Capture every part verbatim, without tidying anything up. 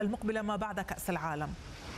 المقبلة ما بعد كأس العالم؟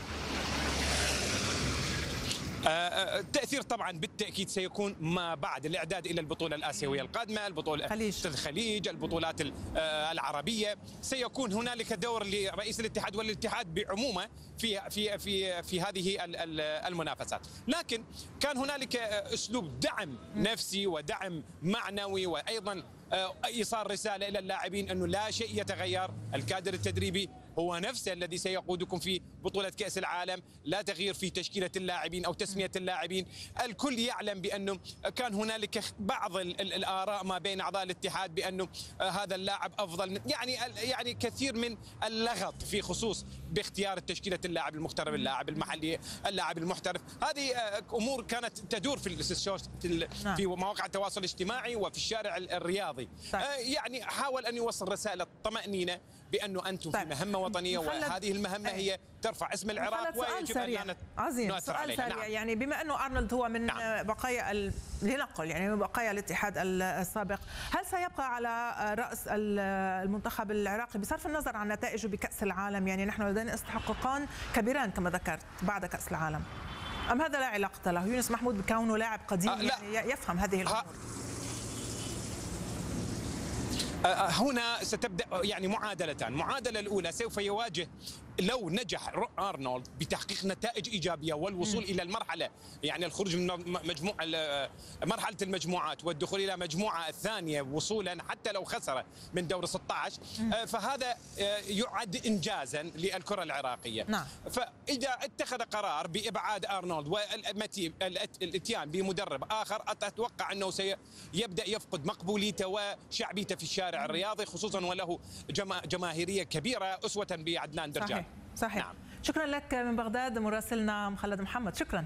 التأثير طبعا بالتأكيد سيكون ما بعد الإعداد إلى البطولة الآسيوية القادمة، البطولة خليج. الخليج، البطولات العربية. سيكون هنالك دور لرئيس الاتحاد والاتحاد بعمومه في في في في هذه المنافسات، لكن كان هنالك أسلوب دعم نفسي ودعم معنوي، وأيضا إيصال رسالة إلى اللاعبين أنه لا شيء يتغير، الكادر التدريبي هو نفسه الذي سيقودكم في بطولة كأس العالم، لا تغيير في تشكيلة اللاعبين أو تسمية اللاعبين. الكل يعلم بأنه كان هنالك بعض الآراء ما بين أعضاء الاتحاد بأنه هذا اللاعب أفضل، يعني يعني كثير من اللغط في خصوص باختيار تشكيلة اللاعب المغترب، اللاعب المحلي، اللاعب المحترف. هذه أمور كانت تدور في في مواقع التواصل الاجتماعي وفي الشارع الرياضي. طيب. يعني حاول أن يوصل رسالة طمأنينة بأنه أنتم طيب. في مهمة وطنية، وهذه المهمة هي ترفع اسم العراق ويجب أن عظيم. سؤال سريع، نعم. يعني بما أنه أرنولد هو من نعم. بقايا ال... لنقل يعني من بقايا الاتحاد السابق، هل سيبقى على رأس المنتخب العراقي بصرف النظر عن نتائجه بكأس العالم؟ يعني نحن لدينا استحقاقان كبيران كما ذكرت بعد كأس العالم، أم هذا لا علاقة له؟ يونس محمود بكونه لاعب قديم آه يعني يفهم هذه الأمور. هنا ستبدأ يعني معادلتان. المعادلة الأولى سوف يواجه لو نجح أرنولد بتحقيق نتائج إيجابية والوصول م. إلى المرحلة، يعني الخروج من مجموعة مرحلة المجموعات والدخول إلى مجموعة الثانية وصولا حتى لو خسر من دور ستة عشر، م. فهذا يعد إنجازا للكرة العراقية. نعم. فإذا اتخذ قرار بإبعاد أرنولد والاتيان بمدرب آخر، أتوقع أنه سيبدأ يفقد مقبوليته وشعبيته في الشارع الرياضي، خصوصا وله جماهيرية كبيرة أسوة بعدنان درجان. صحيح. صحيح. نعم. شكرا لك من بغداد مراسلنا مخلد محمد، شكرا.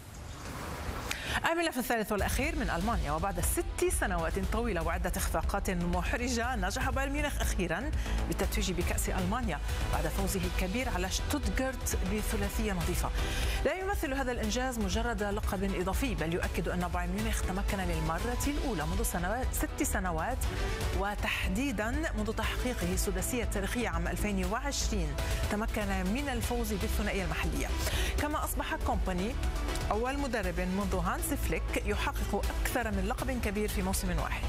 الملف الثالث والأخير من ألمانيا، وبعد ست سنوات طويلة وعدة إخفاقات محرجة نجح بايرن ميونخ أخيرا بالتتويج بكأس ألمانيا بعد فوزه الكبير على شتوتغارت بثلاثية نظيفة. لا يمثل هذا الإنجاز مجرد لقب إضافي، بل يؤكد أن بايرن ميونخ تمكن للمرة الأولى منذ سنوات ست سنوات وتحديدا منذ تحقيقه السداسية التاريخية عام ألفين وعشرين، تمكن من الفوز بالثنائية المحلية. كما أصبح كومباني أول مدرب منذ هانس فليك يحقق أكثر من لقب كبير في موسم واحد.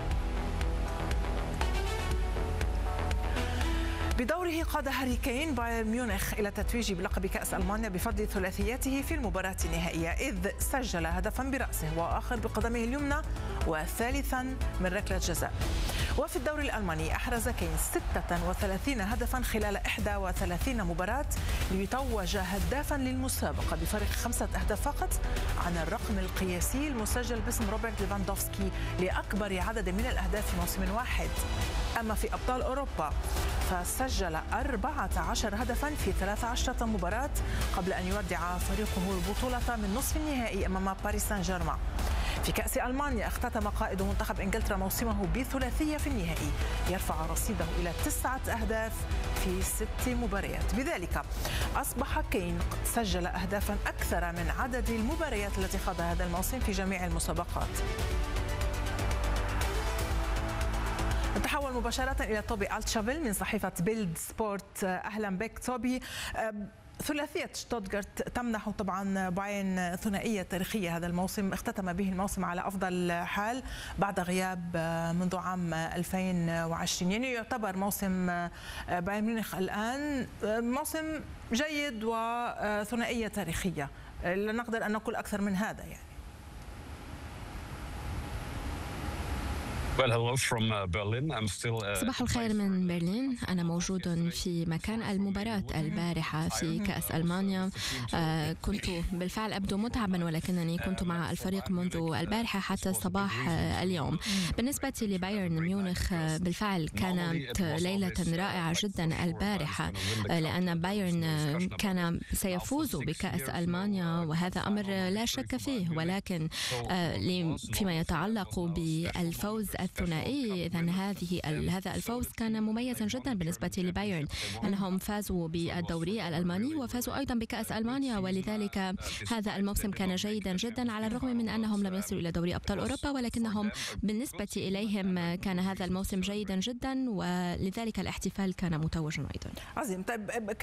بدوره قاد هاري كين بايرن ميونخ إلى التتويج بلقب كأس ألمانيا بفضل ثلاثياته في المباراة النهائية، إذ سجل هدفا برأسه وآخر بقدمه اليمنى وثالثا من ركلة جزاء. وفي الدوري الألماني أحرز كين ستة وثلاثين هدفا خلال إحدى وثلاثين مباراة ليتوج هدافا للمسابقة بفارق خمسة أهداف فقط عن الرقم القياسي المسجل باسم روبرت ليفاندوفسكي لأكبر عدد من الأهداف في موسم واحد. أما في أبطال أوروبا فسجل أربعة عشر هدفا في ثلاث عشرة مباراة قبل أن يودع فريقه البطولة من نصف النهائي أمام باريس سان جيرمان. في كأس ألمانيا اختتم قائد منتخب إنجلترا موسمه بثلاثية في النهائي يرفع رصيده إلى تسعة أهداف في ست مباريات، بذلك أصبح كين قد سجل أهدافا أكثر من عدد المباريات التي خاضها هذا الموسم في جميع المسابقات. نتحول مباشرة إلى توبي ألتشافيل من صحيفة بيلد سبورت. أهلا بك توبي. ثلاثية شتوتغارت تمنح طبعا بايرن ثنائية تاريخية هذا الموسم، اختتم به الموسم على أفضل حال بعد غياب منذ عام ألفين وعشرين، يعني يعتبر موسم بايرن ميونخ الآن موسم جيد وثنائية تاريخية، لا نقدر أن نقول أكثر من هذا يعني. صباح الخير من برلين. أنا موجود في مكان المباراة البارحة في كأس ألمانيا. كنت بالفعل أبدو متعبا، ولكنني كنت مع الفريق منذ البارحة حتى صباح اليوم. بالنسبة لبايرن ميونخ بالفعل كانت ليلة رائعة جدا البارحة، لأن بايرن كان سيفوز بكأس ألمانيا وهذا أمر لا شك فيه، ولكن فيما يتعلق بالفوز الثنائي، إذن هذه هذا الفوز كان مميزا جدا بالنسبة لبايرن، أنهم فازوا بالدوري الألماني وفازوا أيضا بكأس ألمانيا، ولذلك هذا الموسم كان جيدا جدا على الرغم من أنهم لم يصلوا إلى دوري أبطال أوروبا، ولكنهم بالنسبة إليهم كان هذا الموسم جيدا جدا، ولذلك الاحتفال كان متوجا أيضا. عظيم. طيب